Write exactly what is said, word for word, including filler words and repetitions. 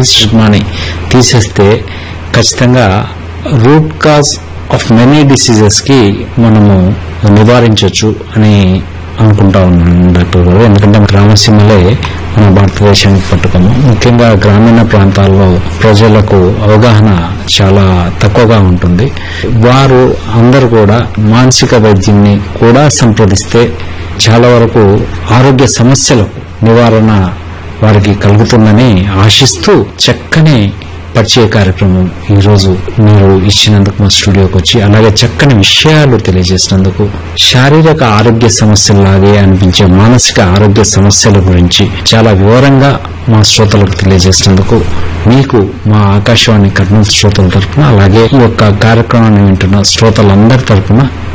స్టిగ్మాని తీసేస్తే ఖచ్చితంగా root cause of many diseases కి మనము నివారించవచ్చు అని అనుకుంటా ఉన్నాను డాక్టర్ గారు. ఎందుకంటే గ్రామసీమలే మన భారతదేశానికి పట్టుకము. ముఖ్యంగా గ్రామీణ ప్రాంతాల్లో ప్రజలకు అవగాహన చాలా తక్కువగా ఉంటుంది. వారు అందరూ కూడా మానసిక వైద్యుని కూడా సంప్రదిస్తే చాలా వరకు ఆరోగ్య సమస్యలకు నివారణ వారికి కలుగుతుందని ఆశిస్తూ చక్కని పరిచయ కార్యక్రమం ఈ రోజు మీరు ఇచ్చినందుకు మా స్టూడియోకి వచ్చి, అలాగే చక్కని విషయాలు తెలియజేసినందుకు, శారీరక ఆరోగ్య సమస్యలాగే అనిపించే మానసిక ఆరోగ్య సమస్యల గురించి చాలా వివరంగా మా శ్రోతలకు తెలియజేసినందుకు మీకు మా ఆకాశవాణి కర్నూలు శ్రోతల తరఫున, అలాగే ఈ యొక్క కార్యక్రమాన్ని వింటున్న శ్రోతలందరి తరఫున